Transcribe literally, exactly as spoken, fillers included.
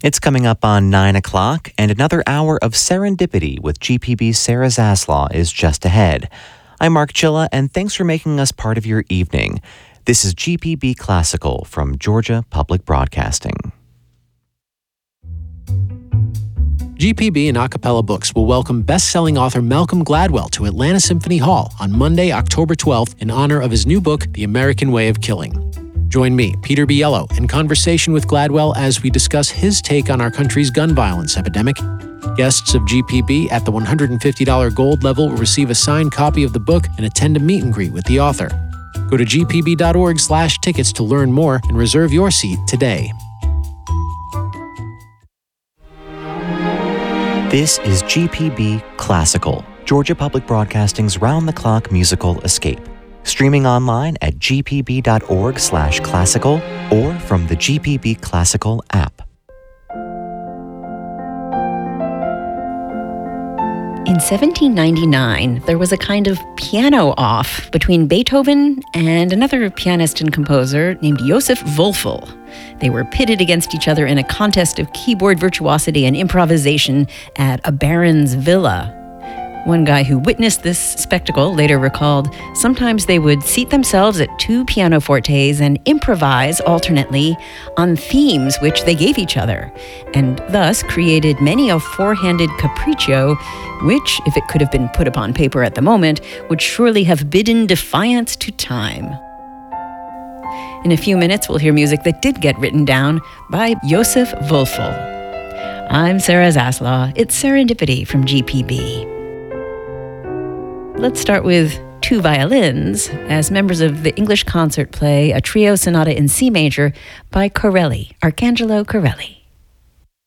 It's coming up on nine o'clock, and another hour of Serendipity with G P B's Sarah Zaslaw is just ahead. I'm Mark Chilla, and thanks for making us part of your evening. This is G P B Classical from Georgia Public Broadcasting. G P B and Acapella Books will welcome best-selling author Malcolm Gladwell to Atlanta Symphony Hall on Monday, October twelfth, in honor of his new book, The American Way of Killing. Join me, Peter Biello, in conversation with Gladwell as we discuss his take on our country's gun violence epidemic. Guests of G P B at the one hundred fifty dollars gold level will receive a signed copy of the book and attend a meet and greet with the author. Go to g p b dot org slash tickets to learn more and reserve your seat today. This is G P B Classical, Georgia Public Broadcasting's round-the-clock musical escape. Streaming online at g p b dot org slash classical or from the G P B Classical app. In seventeen ninety-nine, there was a kind of piano-off between Beethoven and another pianist and composer named Josef Wölfl. They were pitted against each other in a contest of keyboard virtuosity and improvisation at a baron's villa. One guy who witnessed this spectacle later recalled, sometimes they would seat themselves at two pianofortes and improvise alternately on themes which they gave each other, and thus created many a four-handed capriccio, which, if it could have been put upon paper at the moment, would surely have bidden defiance to time. In a few minutes, we'll hear music that did get written down by Josef Wölfl. I'm Sarah Zaslaw. It's Serendipity from G P B. Let's start with two violins as members of the English concert play a trio sonata in C major by Corelli, Arcangelo Corelli.